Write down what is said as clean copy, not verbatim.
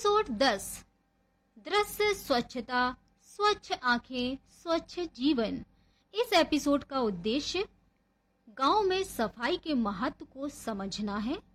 Episode 10 दृश्य स्वच्छता, स्वच्छ आंखें, स्वच्छ जीवन। इस एपिसोड का उद्देश्य गांव में सफाई के महत्व को समझना है